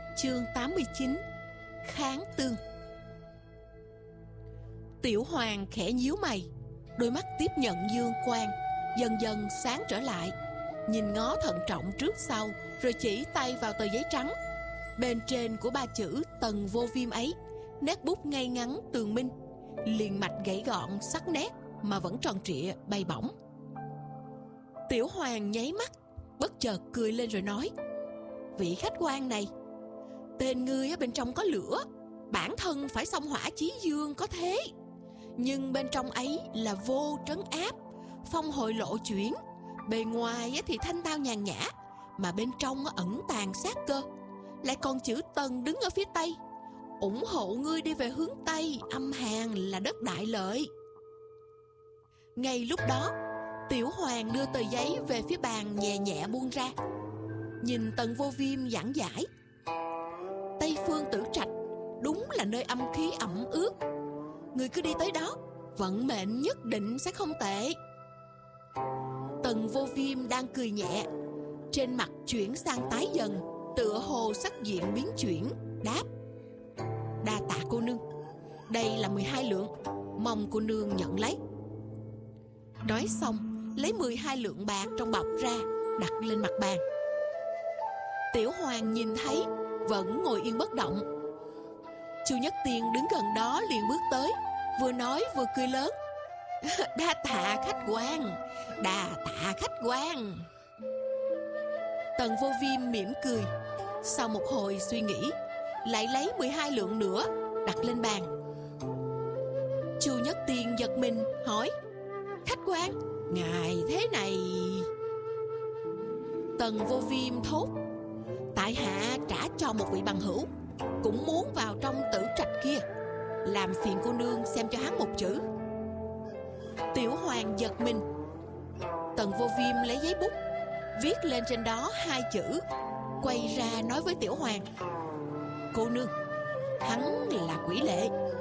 Chương 89. Kháng tương. Tiểu Hoàng khẽ nhíu mày, đôi mắt tiếp nhận dương quang, dần dần sáng trở lại, nhìn ngó thận trọng trước sau, rồi chỉ tay vào tờ giấy trắng. Bên trên của ba chữ Tần Vô Viêm ấy, nét bút ngay ngắn tường minh, liền mạch gãy gọn sắc nét mà vẫn tròn trịa bay bổng. Tiểu Hoàng nháy mắt, bất chợt cười lên rồi nói: "Vị khách quan này, tên ngươi ở bên trong có lửa, bản thân phải xông hỏa chí dương có thế, nhưng bên trong ấy là vô trấn áp, phong hồi lộ chuyển. Bề ngoài thì thanh tao nhàn nhã, mà bên trong ẩn tàng sát cơ. Lại còn chữ Tần đứng ở phía tây, ủng hộ ngươi đi về hướng tây, âm hàn là đất đại lợi." Ngay lúc đó, Tiểu Hoàng đưa tờ giấy về phía bàn, nhẹ nhẹ buông ra, nhìn Tần Vô Viêm giảng giải: "Tây phương Tử Trạch đúng là nơi âm khí ẩm ướt, người cứ đi tới đó, vận mệnh nhất định sẽ không tệ." Tần Vô Viêm đang cười nhẹ, trên mặt chuyển sang tái dần, tựa hồ sắc diện biến chuyển, đáp: "Đa tạ cô nương, đây là 12 lượng, mong cô nương nhận lấy." Nói xong, lấy 12 lượng bạc trong bọc ra, đặt lên mặt bàn. Tiểu Hoàng nhìn thấy, vẫn ngồi yên bất động. Chu Nhất Tiên đứng gần đó liền bước tới, vừa nói vừa cười lớn: "Đa tạ khách quan, đa tạ khách quan." Tần Vô Viêm mỉm cười, sau một hồi suy nghĩ, lại lấy 12 lượng nữa đặt lên bàn. Chu Nhất Tiên giật mình hỏi: "Khách quan, ngài thế này?" Tần Vô Viêm thốt: "Tại hạ trả cho một vị bằng hữu, cũng muốn vào trong Tử Trạch kia, làm phiền cô nương xem cho hắn một chữ." Tiểu Hoàng giật mình. Tần Vô Viêm lấy giấy bút, viết lên trên đó 2 chữ, quay ra nói với Tiểu Hoàng: "Cô nương, hắn là Quỷ Lệ,